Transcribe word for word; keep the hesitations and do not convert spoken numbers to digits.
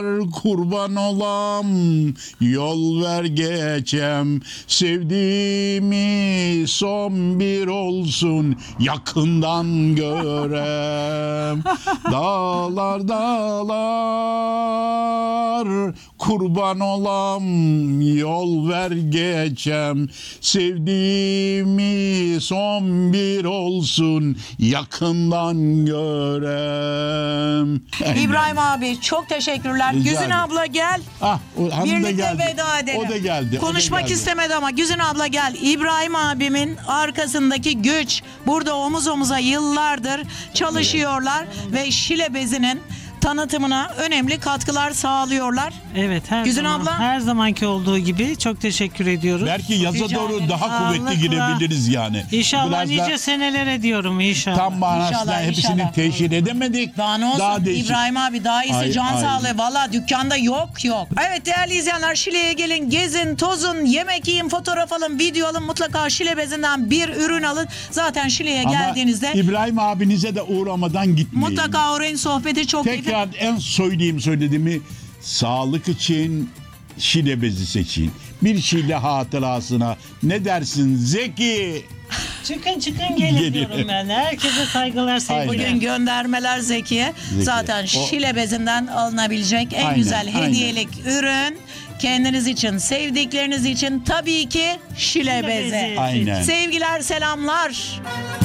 kurban olam, yol ver geçem. Sevdiğimi son bir olsun, yakından görem. Dağlar dağlar, kurban olam, yol ver geçem. Sevdiğimi son bir olsun, yakından görem. İbrahim abi çok teşekkürler. Rica Güzin ederim. abla gel. Ah, o hanım da Birlikte geldi. veda edelim. O da geldi. o da Konuşmak geldi. istemedi ama Güzin abla gel. İbrahim abimin arkasındaki güç. Burada omuz omuza yıllardır çalışıyorlar ve Şile bezinin tanıtımına önemli katkılar sağlıyorlar. Evet, her Güzin zaman, abla? her zamanki olduğu gibi çok teşekkür ediyoruz. Belki yaza Rica doğru ederim. daha kuvvetli Sağlıkla. girebiliriz yani. İnşallah Biraz da nice senelere diyorum inşallah. tam manasında İnşallah, hepsini inşallah. teşhir edemedik. Daha ne olsun değişik. İbrahim abi daha iyisi Ay- can ay. sağlığı. Valla dükkanda yok yok. Evet değerli izleyenler Şile'ye gelin gezin tozun yemek yiyin fotoğraf alın video alın mutlaka Şile bezinden bir ürün alın. Zaten Şile'ye Ama geldiğinizde İbrahim abinize de uğramadan gitmeyin. mutlaka orayın sohbeti çok keyifli. Tekrar en söyleyeyim söylediğimi, sağlık için Şile bezi seçin. Bir Şile hatırasına. Ne dersin Zeki? Çıkın çıkın gelin Gelin. diyorum ben. Herkese saygılar sevgiler. Bugün göndermeler Zeki'ye. Zeki. Zaten O- Şile bezinden alınabilecek en Aynen, güzel aynen. hediyelik ürün. Kendiniz için, sevdikleriniz için tabii ki Şile, Şile bezi. bezi. Aynen. Sevgiler, selamlar.